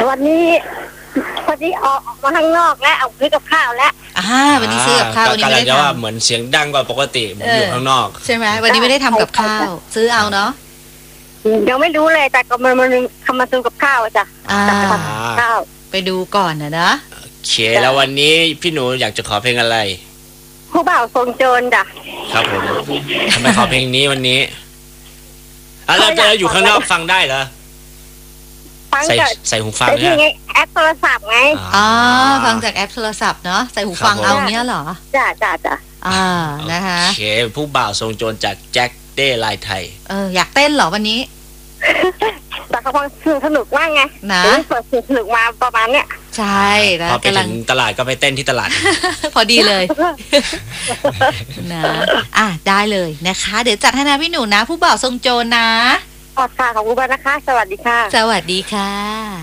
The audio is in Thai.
วันนี้พอดีออกมาข้างนอกแล้วเอาซื้อกับข้าวแล้ววันนี้ซื้อกับข้าววันนี้ไม่ได้ทำว่าเหมือนเสียงดังกว่าปกติผมอยู่ข้างนอกใช่ไหมวันนี้ไม่ได้ทำกับข้าวซื้อเอาเนาะยังไม่รู้เลยแต่ก็มันทำมาซื้อกับข้าวจ้ะข้าวไปดูก่อนนะโอเคแล้ววันนี้พี่หนูอยากจะขอเพลงอะไรผู้บ่าวทรงโจรจ้ะครับผมทำไมขอเพลงนี้วันนี้แล้วจะอยู่ข้างนอกฟังได้เหรอใส่หูฟังเนี่ยแอปโทรศัพท์ไงฟังจากแอปโทรศัพท์เนาะใส่หูฟังเอาเนี้ยเหรอจ้ะนะคะโอเคผู้บ่าวทรงโจรจากแจ็คเด้ลายไทยอยากเต้นเหรอวันนี้แต่เขาฟังสนุกมากไงนะเปิดสนุกมาประมาณเนี้ยใช่แล้วพอไปถึงตลาดก็ไปเต้นที่ตลาดพอดีเลยนะได้เลยนะคะเดี๋ยวจัดให้นะพี่หนูนะผู้บ่าวทรงโจรนะขอบคุณมากนะคะสวัสดีค่ะสวัสดีค่ะ